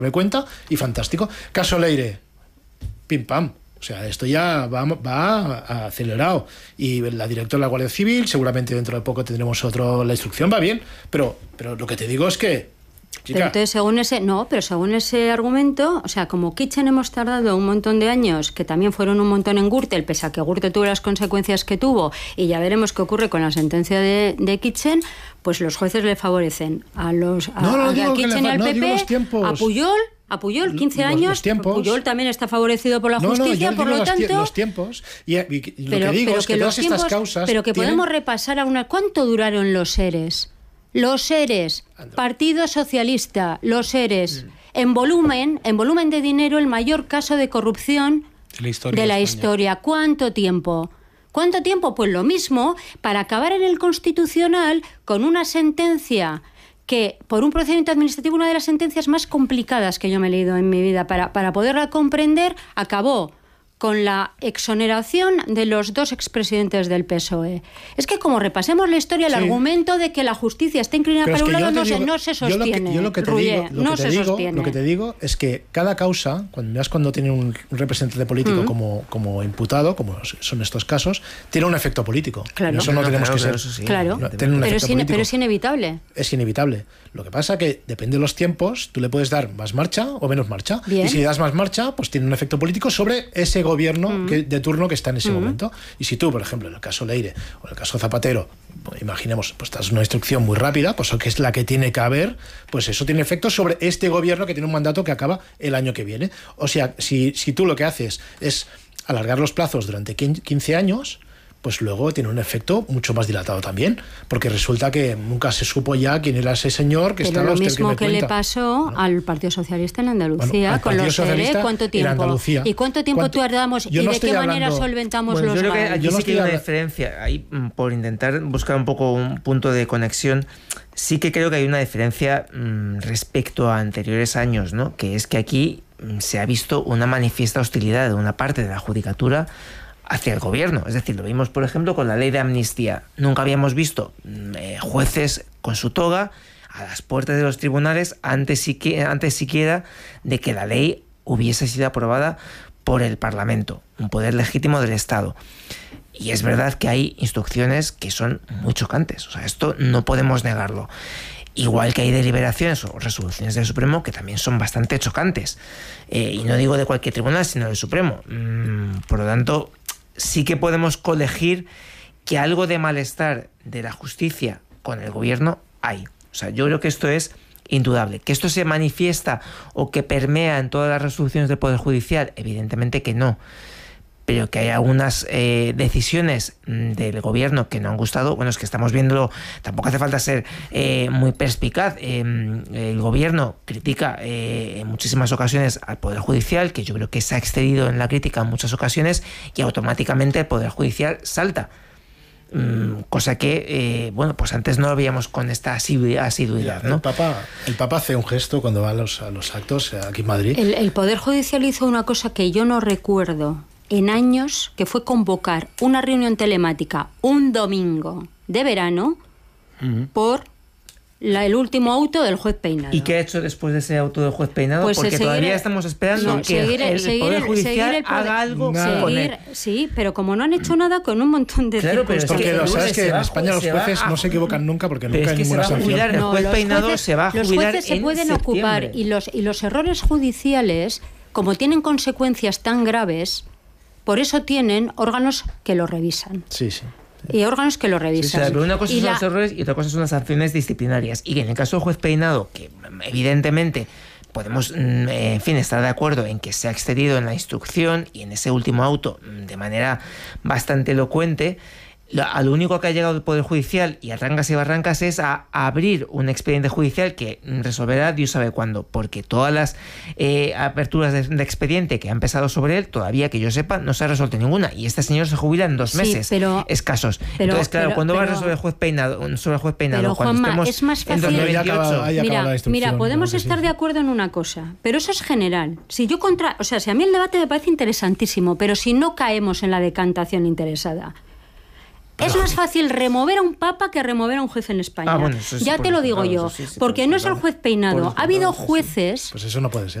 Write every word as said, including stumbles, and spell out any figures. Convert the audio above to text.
me cuenta y fantástico. Caso Leire, pim pam. O sea, esto ya va, va acelerado. Y la directora de la Guardia Civil, seguramente dentro de poco tendremos otro. La instrucción va bien, pero, pero lo que te digo es que, chica, pero entonces, según ese, no, pero según ese argumento, o sea, como Kitchen hemos tardado un montón de años, que también fueron un montón en Gürtel, pese a que Gürtel tuvo las consecuencias que tuvo, y ya veremos qué ocurre con la sentencia de, de Kitchen, pues los jueces le favorecen a los a, no, no, a, a Kitchen le, y al no, P P, a Pujol. A Pujol, quince los, años, los tiempos. Pujol también está favorecido por la no, justicia, no, por lo los tanto... los tiempos, y, y, y pero, lo que digo pero es que, que todas tiempos, estas causas... Pero que tienen... podemos repasar a una... ¿Cuánto duraron los ERES? Los ERES, Partido Socialista, los ERES, mm. en volumen, en volumen de dinero, el mayor caso de corrupción de la historia. De la historia. ¿Cuánto tiempo? ¿Cuánto tiempo? Pues lo mismo, para acabar en el Constitucional con una sentencia... que por un procedimiento administrativo, una de las sentencias más complicadas que yo me he leído en mi vida, para, para poderla comprender, acabó con la exoneración de los dos expresidentes del P S O E. Es que como repasemos la historia, el sí. argumento de que la justicia está inclinada para un lado no, digo, se, no se sostiene. Yo lo que, yo lo que te Rullé, digo, lo no que te se digo, sostiene. Lo que te digo es que cada causa, cuando veas cuando tiene un, un representante político mm. como, como imputado, como son estos casos, tiene un efecto político. Claro. Eso no, no tenemos claro, que ser. Sí. Claro, no, pero, un es in, pero es inevitable. Es inevitable. Lo que pasa que depende de los tiempos, tú le puedes dar más marcha o menos marcha. Bien. Y si le das más marcha, pues tiene un efecto político sobre ese gobierno mm. que, de turno que está en ese mm. momento. Y si tú, por ejemplo, en el caso Leire o en el caso Zapatero, pues, imaginemos, pues das una instrucción muy rápida, pues que es la que tiene que haber, pues eso tiene efecto sobre este gobierno que tiene un mandato que acaba el año que viene. O sea, si, si tú lo que haces es alargar los plazos durante quince años, pues luego tiene un efecto mucho más dilatado también, porque resulta que nunca se supo ya quién era ese señor que Pero está lo mismo que, que cuenta. le pasó ¿no? al Partido Socialista en Andalucía, bueno, con los ERE, ¿cuánto tiempo? ¿Y cuánto tiempo tardamos? ¿Y no de qué hablando... manera solventamos bueno, los yo creo que aquí yo no sí que hay una hablando... diferencia, ahí por intentar buscar un poco un punto de conexión, sí que creo que hay una diferencia mmm, respecto a anteriores años, ¿no? Que es que aquí mmm, se ha visto una manifiesta hostilidad de una parte de la judicatura hacia el gobierno. Es decir, lo vimos, por ejemplo, con la ley de amnistía. Nunca habíamos visto eh, jueces con su toga a las puertas de los tribunales antes, siquiera, antes siquiera de que la ley hubiese sido aprobada por el Parlamento, un poder legítimo del Estado. Y es verdad que hay instrucciones que son muy chocantes. O sea, esto no podemos negarlo. Igual que hay deliberaciones o resoluciones del Supremo que también son bastante chocantes. Eh, y no digo de cualquier tribunal, sino del Supremo. Mm, por lo tanto, sí que podemos colegir que algo de malestar de la justicia con el gobierno hay. O sea, yo creo que esto es indudable. ¿Que esto se manifiesta o que permea en todas las resoluciones del Poder Judicial? Evidentemente que no. Pero que hay algunas eh, decisiones del gobierno que no han gustado, bueno, es que estamos viéndolo, tampoco hace falta ser eh, muy perspicaz. Eh, el gobierno critica eh, en muchísimas ocasiones al Poder Judicial, que yo creo que se ha excedido en la crítica en muchas ocasiones, y automáticamente el Poder Judicial salta. Mm, cosa que, eh, bueno, pues antes no lo veíamos con esta asiduidad, ¿no? El Papa, el Papa hace un gesto cuando va a los, a los actos aquí en Madrid. El, el Poder Judicial hizo una cosa que yo no recuerdo en años, que fue convocar una reunión telemática un domingo de verano uh-huh. por la, el último auto del juez Peinado. ¿Y qué ha hecho después de ese auto del juez Peinado? Pues porque seguir, todavía estamos esperando no, que seguir, el, el Poder Judicial el poder, haga algo seguir, con él. Sí, pero como no han hecho nada con un montón de claro, pero porque es que, lo sabes que en España los jueces a, no se equivocan nunca porque nunca hay es que ninguna se va a jubilar, sanción. el juez no, Peinado jueces, se va a jubilar los jueces se en pueden septiembre. ocupar y los, y los errores judiciales, como tienen consecuencias tan graves, por eso tienen órganos que lo revisan. Sí, sí. Y órganos que lo revisan. Sí, o sea, pero una cosa y son la... los errores y otra cosa son las sanciones disciplinarias. Y en el caso del juez Peinado, que evidentemente podemos, en fin, estar de acuerdo en que se ha excedido en la instrucción y en ese último auto de manera bastante elocuente, a lo único que ha llegado el Poder Judicial y a trancas y barrancas es a abrir un expediente judicial que resolverá Dios sabe cuándo, porque todas las eh, aperturas de, de expediente que han pesado sobre él, todavía que yo sepa, no se ha resuelto ninguna, y este señor se jubila en dos meses sí, pero, escasos. Pero, Entonces, claro, pero, ¿cuándo pero, va a resolver el juez Peinado? Sobre el juez Peinado pero, cuando Juanma, estemos es más fácil. en dos mil veintiocho. Mira, mira, podemos estar sí. de acuerdo en una cosa, pero eso es general. Si yo contra, o sea, si a mí el debate me parece interesantísimo, pero si no caemos en la decantación interesada. Es más fácil remover a un papa que remover a un juez en España. Ah, bueno, eso sí, ya por te lo digo descontado, yo. eso sí, sí, porque por no es el descontado. juez Peinado. Por Ha habido descontado, sí, sí. jueces... Pues eso no puede ser.